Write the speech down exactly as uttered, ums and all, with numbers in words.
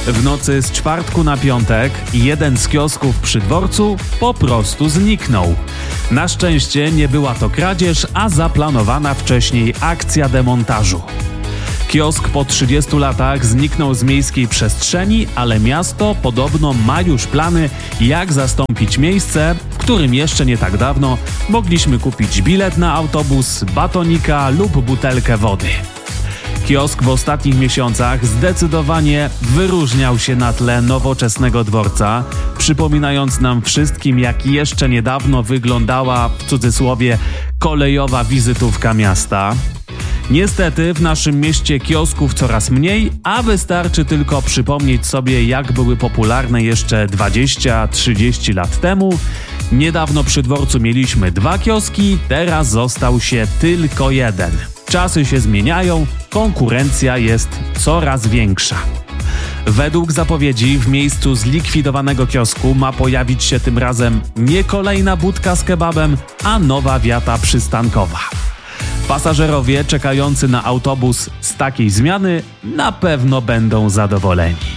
W nocy z czwartku na piątek jeden z kiosków przy dworcu po prostu zniknął. Na szczęście nie była to kradzież, a zaplanowana wcześniej akcja demontażu. Kiosk po trzydziestu latach zniknął z miejskiej przestrzeni, ale miasto podobno ma już plany, jak zastąpić miejsce, w którym jeszcze nie tak dawno mogliśmy kupić bilet na autobus, batonika lub butelkę wody. Kiosk w ostatnich miesiącach zdecydowanie wyróżniał się na tle nowoczesnego dworca, przypominając nam wszystkim, jak jeszcze niedawno wyglądała, w cudzysłowie, kolejowa wizytówka miasta. Niestety w naszym mieście kiosków coraz mniej, a wystarczy tylko przypomnieć sobie, jak były popularne jeszcze dwadzieścia trzydzieści lat temu. Niedawno przy dworcu mieliśmy dwa kioski, teraz został się tylko jeden. Czasy się zmieniają, konkurencja jest coraz większa. Według zapowiedzi w miejscu zlikwidowanego kiosku ma pojawić się tym razem nie kolejna budka z kebabem, a nowa wiata przystankowa. Pasażerowie czekający na autobus z takiej zmiany na pewno będą zadowoleni.